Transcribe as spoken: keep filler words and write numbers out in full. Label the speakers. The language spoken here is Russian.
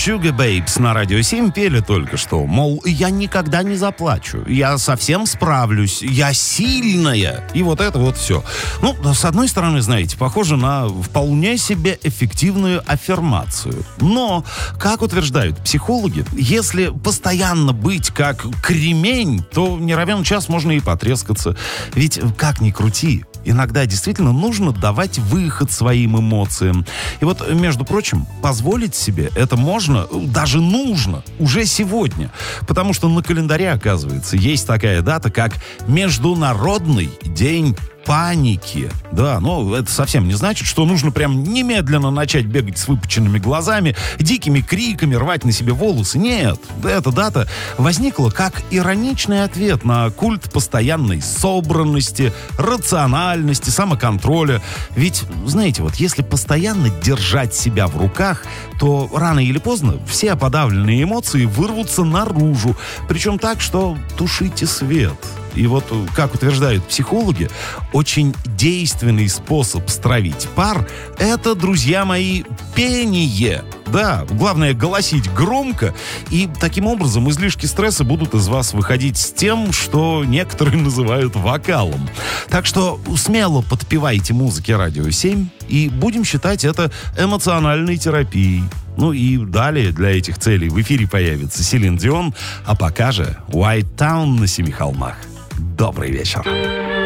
Speaker 1: Sugar Babes на Радио семь пели только что, мол, я никогда не заплачу, я совсем справлюсь, я сильная, и вот это вот все. Ну, с одной стороны, знаете, похоже на вполне себе эффективную аффирмацию. Но, как утверждают психологи, если постоянно быть как кремень, то не равен час можно и потрескаться. Ведь, как ни крути, иногда действительно нужно давать выход своим эмоциям. И вот, между прочим, позволить себе это можно, даже нужно, уже сегодня. Потому что на календаре, оказывается, есть такая дата, как Международный день паники. Да, но это совсем не значит, что нужно прям немедленно начать бегать с выпученными глазами, дикими криками, рвать на себе волосы. Нет, эта дата возникла как ироничный ответ на культ постоянной собранности, рациональности, самоконтроля. Ведь, знаете, вот если постоянно держать себя в руках, то рано или поздно все подавленные эмоции вырвутся наружу. Причем так, что тушите свет. И вот, как утверждают психологи, очень действенный способ стравить пар – это, друзья мои, пение. Да, главное голосить громко, и таким образом излишки стресса будут из вас выходить с тем, что некоторые называют вокалом. Так что смело подпевайте музыке Радио семь, и будем считать это эмоциональной терапией. Ну и далее для этих целей в эфире появится Селин Дион, а пока же White Town на Семи холмах. Добрый вечер.